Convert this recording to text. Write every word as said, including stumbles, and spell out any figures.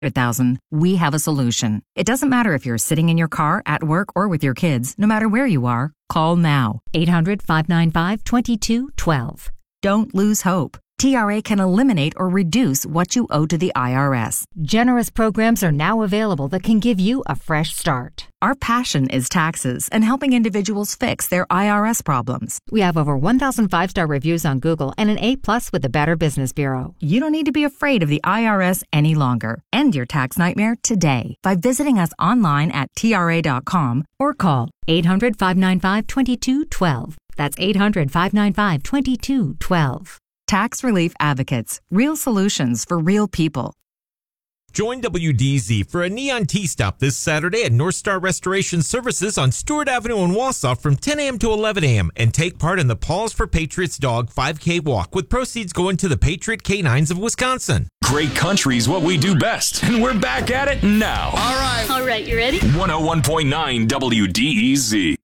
thousand, we have a solution. It doesn't matter if you're sitting in your car, at work, or with your kids. No matter where you are, call now. eight hundred, five nine five, two two one two. Don't lose hope. T R A can eliminate or reduce what you owe to the I R S. Generous programs are now available that can give you a fresh start. Our passion is taxes and helping individuals fix their I R S problems. We have over one thousand five-star reviews on Google and an A-plus with the Better Business Bureau. You don't need to be afraid of the I R S any longer. End your tax nightmare today by visiting us online at T R A dot com or call eight hundred, five nine five, two two one two. That's eight hundred, five nine five, two two one two. Tax Relief Advocates. Real solutions for real people. Join W D Z for a neon tea stop this Saturday at North Star Restoration Services on Stewart Avenue in Wausau from ten a.m. to eleven a.m. and take part in the Paws for Patriots Dog five K walk with proceeds going to the Patriot Canines of Wisconsin. Great country's what we do best, and we're back at it now. All right. All right, you ready? one oh one point nine W D E Z.